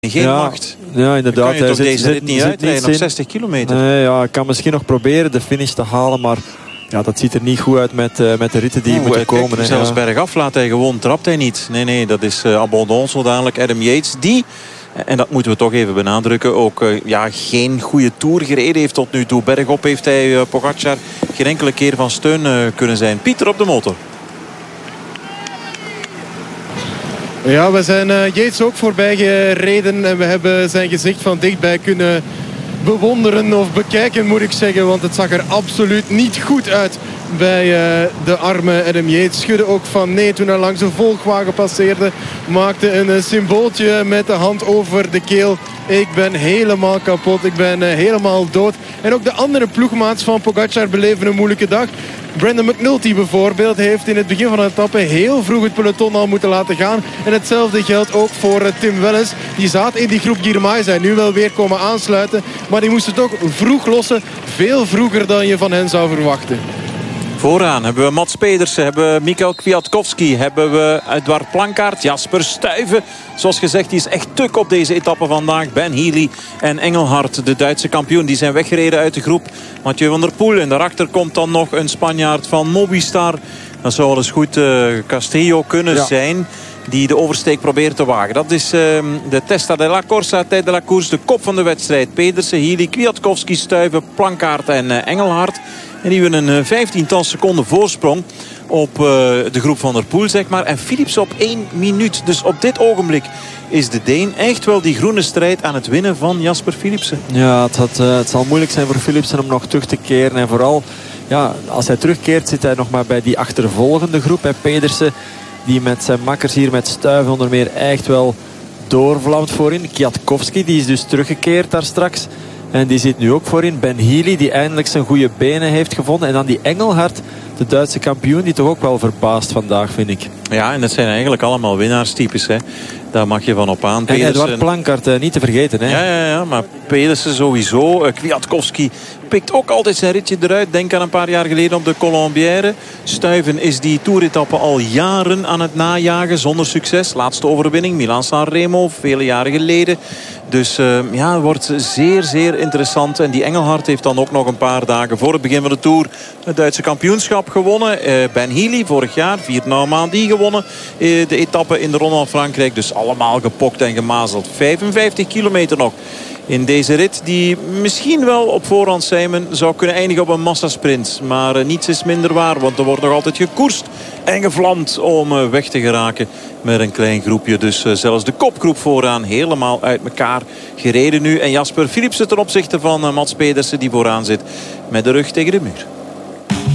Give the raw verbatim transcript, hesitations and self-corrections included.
Geen ja, macht. Ja, inderdaad. Dan kan je toch zit, deze zit, rit niet zit uitrijden, nog zestig kilometer. Nee, ja, ik kan misschien nog proberen de finish te halen, maar ja, dat ziet er niet goed uit met, uh, met de ritten die Oeh, moeten kijk, komen. Hè, zelfs ja. bergaf laat hij gewoon, trapt hij niet. Nee, nee, dat is uh, abandon zo dadelijk. Adam Yates, die, en dat moeten we toch even benadrukken, ook uh, ja, geen goede Tour gereden heeft tot nu toe. Bergop heeft hij uh, Pogacar geen enkele keer van steun uh, kunnen zijn. Pieter op de motor. Ja, we zijn uh, Yates ook voorbij gereden en we hebben zijn gezicht van dichtbij kunnen bewonderen of bekijken, moet ik zeggen. Want het zag er absoluut niet goed uit bij uh, de arme Adam Yates. Schudde ook van nee toen hij langs een volgwagen passeerde. Maakte een uh, symbooltje met de hand over de keel. Ik ben helemaal kapot, ik ben uh, helemaal dood. En ook de andere ploegmaats van Pogacar beleven een moeilijke dag. Brandon McNulty bijvoorbeeld heeft in het begin van de etappe heel vroeg het peloton al moeten laten gaan. En hetzelfde geldt ook voor Tim Wellens. Die zat in die groep Girmay, zijn nu wel weer komen aansluiten. Maar die moesten toch vroeg lossen. Veel vroeger dan je van hen zou verwachten. Vooraan hebben we Mats Pedersen, hebben we Mikkel Kwiatkowski, hebben we Edward Plankaart, Jasper Stuyven. Zoals gezegd, die is echt tuk op deze etappe vandaag. Ben Healy en Engelhard, de Duitse kampioen, die zijn weggereden uit de groep. Mathieu van der Poel en daarachter komt dan nog een Spanjaard van Movistar. Dat zou wel eens goed uh, Castillo kunnen ja. zijn, die de oversteek probeert te wagen. Dat is uh, de Testa de la Corsa, Tijd de la Course, de kop van de wedstrijd. Pedersen, Healy, Kwiatkowski, Stuyven, Plankaart en uh, Engelhard. En die hebben een vijftiental seconden voorsprong op uh, de groep van der Poel, zeg maar. En Philips op één minuut. Dus op dit ogenblik is de Deen echt wel die groene strijd aan het winnen van Jasper Philipsen. Ja, het, had, uh, het zal moeilijk zijn voor Philipsen om nog terug te keren. En vooral, ja, als hij terugkeert zit hij nog maar bij die achtervolgende groep. Hè. Pedersen, die met zijn makkers hier met Stuyven onder meer echt wel doorvlamt voorin. Kwiatkowski, die is dus teruggekeerd daar straks. En die zit nu ook voorin. Ben Healy, die eindelijk zijn goede benen heeft gevonden. En dan die Engelhard, de Duitse kampioen, die toch ook wel verbaast vandaag, vind ik. Ja, en dat zijn eigenlijk allemaal winnaarstypes, hè. Daar mag je van op aan. En Edward Plankaart, uh, niet te vergeten, hè. Ja, ja, ja, maar Pedersen sowieso. Uh, Kwiatkowski pikt ook altijd zijn ritje eruit. Denk aan een paar jaar geleden op de Colombière. Stuyven is die toeretappe al jaren aan het najagen, zonder succes. Laatste overwinning, Milan-San Remo, vele jaren geleden. Dus uh, ja, het wordt zeer, zeer interessant. En die Engelhard heeft dan ook nog een paar dagen voor het begin van de Tour het Duitse kampioenschap gewonnen. Uh, Ben Healy vorig jaar, vier Normandie gewonnen. Uh, de etappe in de Ronde van Frankrijk. Dus allemaal gepokt en gemazeld. vijfenvijftig kilometer nog in deze rit, die misschien wel op voorhand Simon zou kunnen eindigen op een massasprint. Maar uh, niets is minder waar, want er wordt nog altijd gekoerst en gevlamd om uh, weg te geraken met een klein groepje. Dus uh, zelfs de kopgroep vooraan helemaal uit elkaar gereden nu. En Jasper Philipsen ten opzichte van uh, Mats Pedersen, die vooraan zit met de rug tegen de muur.